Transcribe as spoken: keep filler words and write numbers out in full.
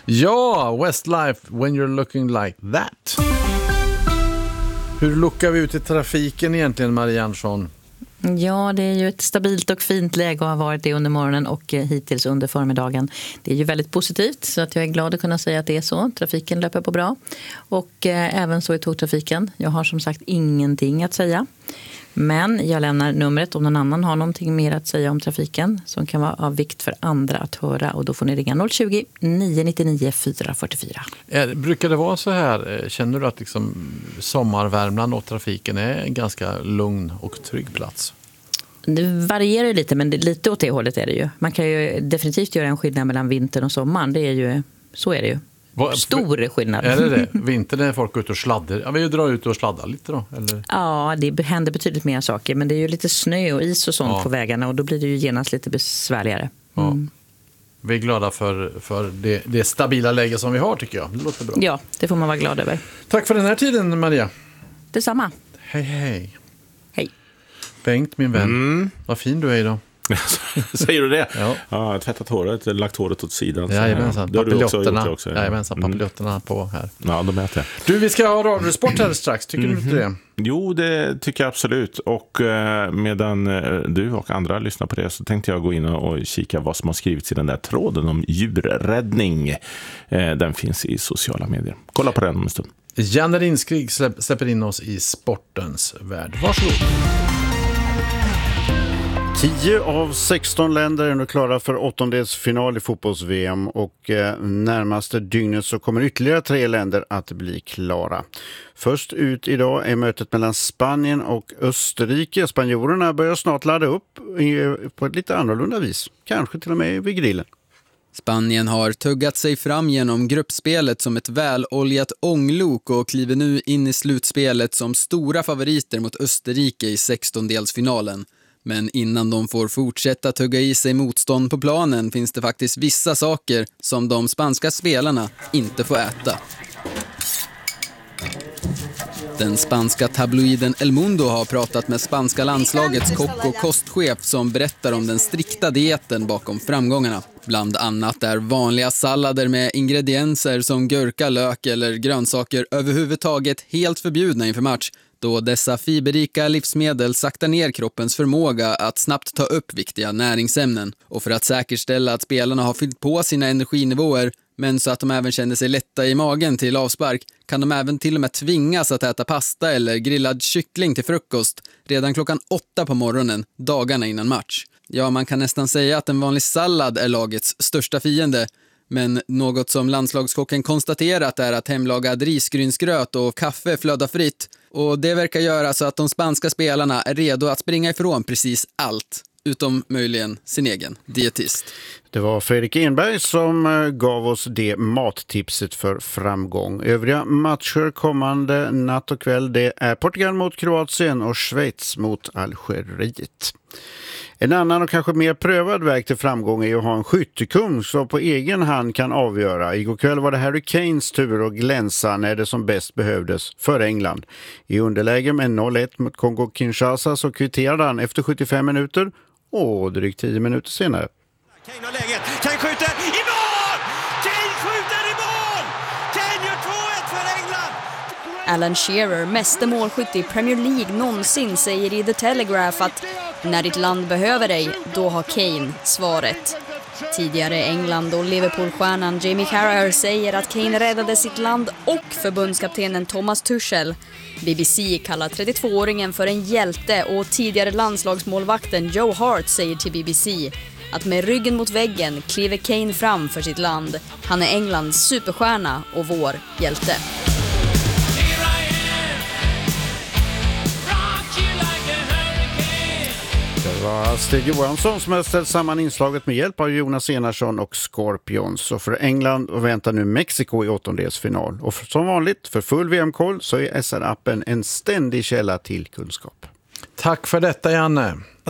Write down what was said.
Ja, Westlife, When You're Looking Like That. Hur lookar vi ut i trafiken egentligen, Marie Jansson? Ja, det är ju ett stabilt och fint läge och har varit det under morgonen och hittills under förmiddagen. Det är ju väldigt positivt, så att jag är glad att kunna säga att det är så. Trafiken löper på bra och eh, även så i tågtrafiken. Jag har som sagt ingenting att säga. Men jag lämnar numret om någon annan har någonting mer att säga om trafiken som kan vara av vikt för andra att höra. Och då får ni ringa noll tjugo, nio nio nio, fyra fyra fyra. Eh, brukar det vara så här, känner du att liksom sommarvärmland och trafiken är en ganska lugn och trygg plats? Det varierar ju lite, men det, lite åt det hållet är det ju. Man kan ju definitivt göra en skillnad mellan vintern och sommaren. Det är ju, så är det ju. Stor skillnad. Är det det? Vintern är folk ut och sladdar. Ja, vi drar ut och sladdar lite då, eller? Ja, det händer betydligt mer saker. Men det är ju lite snö och is och sånt ja. på vägarna. Och då blir det ju genast lite besvärligare. Mm. Ja. Vi är glada för, för det, det stabila läge som vi har, tycker jag. Det låter bra. Ja, det får man vara glad över. Tack för den här tiden, Maria. Detsamma. Hej, hej. Hej. Bengt, min vän. Mm. Vad fin du är idag. Säger du det? Ja. Ja, jag har tvättat håret, lagt håret åt sidan. Jajamensan, papilotterna, också, ja. Jajamensan, papilotterna mm. på här. Ja, de är det. Du, vi ska ha radiosport här strax, tycker mm-hmm. du inte det? Jo, det tycker jag absolut. Och eh, medan eh, du och andra lyssnar på det så tänkte jag gå in och kika vad som har skrivits i den där tråden om djurräddning. Eh, den finns i sociala medier. Kolla på den om en stund. Janne Lindskrig släpp, släpper in oss i sportens värld. Varsågod. tio av sexton länder är nu klara för åttondelsfinal i fotbolls-V M och eh, närmaste dygnet så kommer ytterligare tre länder att bli klara. Först ut idag är mötet mellan Spanien och Österrike. Spanjorerna börjar snart ladda upp i, på ett lite annorlunda vis, kanske till och med vid grillen. Spanien har tuggat sig fram genom gruppspelet som ett väloljat ånglok och kliver nu in i slutspelet som stora favoriter mot Österrike i sextondelsfinalen. Men innan de får fortsätta tugga i sig motstånd på planen finns det faktiskt vissa saker som de spanska spelarna inte får äta. Den spanska tabloiden El Mundo har pratat med spanska landslagets kock och kostchef som berättar om den strikta dieten bakom framgångarna. Bland annat är vanliga sallader med ingredienser som gurka, lök eller grönsaker överhuvudtaget helt förbjudna inför match, då dessa fiberrika livsmedel saktar ner kroppens förmåga att snabbt ta upp viktiga näringsämnen. Och för att säkerställa att spelarna har fyllt på sina energinivåer, men så att de även känner sig lätta i magen till avspark, kan de även till och med tvingas att äta pasta eller grillad kyckling till frukost redan klockan åtta på morgonen, dagarna innan match. Ja, man kan nästan säga att en vanlig sallad är lagets största fiende, men något som landslagskocken konstaterat är att hemlagad risgrynsgröt och kaffe flödar fritt, och det verkar göra så att de spanska spelarna är redo att springa ifrån precis allt, utom möjligen sin egen dietist. Det var Fredrik Enberg som gav oss det mattipset för framgång. Övriga matcher kommande natt och kväll, det är Portugal mot Kroatien och Schweiz mot Algeriet. En annan och kanske mer prövad väg till framgång är att ha en skyttekung som på egen hand kan avgöra. Igår kväll var det Harry Kanes tur att glänsa när det som bäst behövdes för England. I underläge med noll ett mot Kongo-Kinshasa så kvitterade han efter sjuttiofem minuter och drygt tio minuter senare. Kane har läget, Kane skjuter i mål! Kane skjuter i mål! Kane gör två ett för England! Alan Shearer, meste målskytt i Premier League någonsin, säger i The Telegraph att när ditt land behöver dig, då har Kane svaret. Tidigare England- och Liverpool-stjärnan Jamie Carragher säger att Kane räddade sitt land och förbundskaptenen Thomas Tuchel. B B C kallar trettiotvååringen för en hjälte och tidigare landslagsmålvakten Joe Hart säger till B B C att med ryggen mot väggen kliver Kane fram för sitt land. Han är Englands superstjärna och vår hjälte. Det var Stig Johansson som har ställt samman inslaget med hjälp av Jonas Enarsson och Scorpions. Och för England väntar nu Mexiko i åttondelsfinal. Och som vanligt, för full V M-koll så är S R-appen en ständig källa till kunskap. Tack för detta, Janne.